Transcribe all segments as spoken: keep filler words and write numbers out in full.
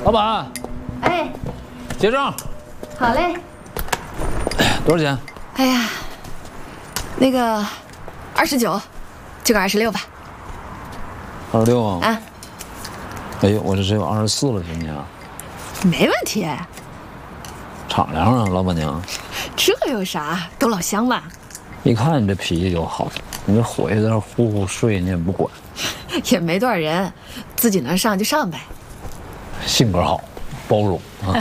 老板， 哎， 结账。 好嘞。 多少钱？ 哎呀，那个二十九，就个二十六吧。 二十六啊？ 啊。 哎呦，我这只有二十四了，行不行？ 没问题。 敞亮啊，老板娘。 这有啥？都老乡嘛。 一看你这脾气就好，你这回去在那呼呼睡，你也不管。 也没多少人，自己能上就上呗。 性格好，包容啊。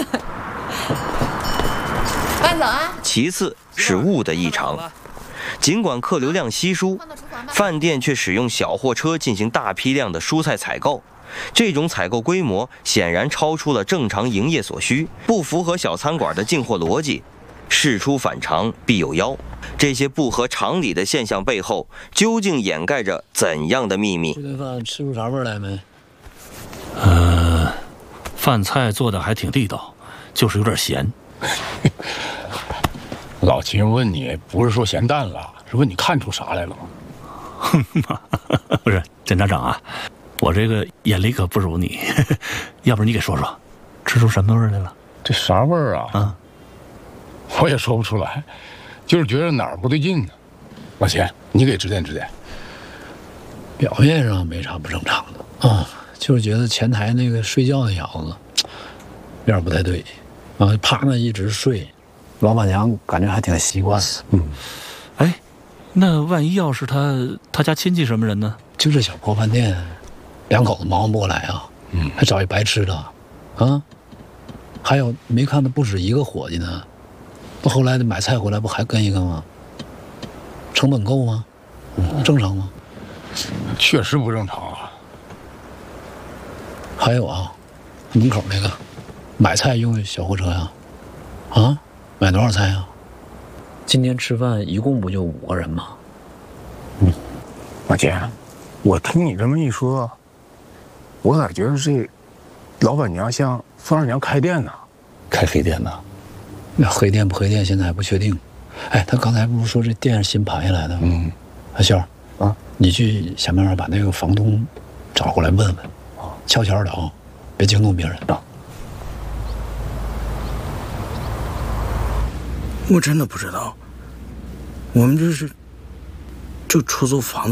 慢走啊。 其次是物的异常，尽管客流量稀疏，饭店却使用小货车进行大批量的蔬菜采购。这种采购规模显然超出了正常营业所需，不符合小餐馆的进货逻辑。事出反常必有妖，这些不合常理的现象背后，究竟掩盖着怎样的秘密？ 这顿饭吃出啥味来没？ 呃，饭菜做的还挺地道，就是有点咸。 老秦问你，不是说咸淡了，是问你看出啥来了吗？不是，检察长啊，我这个眼力可不如你，要不然你给说说，吃出什么味来了？ 这啥味儿啊？啊，我也说不出来，就是觉得哪儿不对劲呢。老秦，你给指点指点。 表面上没啥不正常的啊，就是觉得前台那个睡觉的小子有点不太对啊，趴那一直睡。老板娘感觉还挺习惯的。 嗯，哎，那万一要是他他家亲戚什么人呢？ 就这小破饭店，两口子忙活不过来啊，嗯，还找一白吃的，啊，还有没看到不止一个伙计呢，不后来买菜回来不还跟一个吗？成本够吗？嗯，正常吗？ 确实不正常啊。 还有啊，门口那个买菜用小货车呀，啊，买多少菜啊？今天吃饭一共不就五个人吗？ 嗯，老钱，我听你这么一说，我咋觉得这老板娘像孙二娘开店呢？ 开黑店呢？ 那黑店不黑店现在还不确定。哎，他刚才不是说这店是新盘下来的吗？嗯，阿秀啊，你去想办法把那个房东找过来问问，悄悄的啊，别惊动别人啊。 我真的不知道，我们这是就出租房子。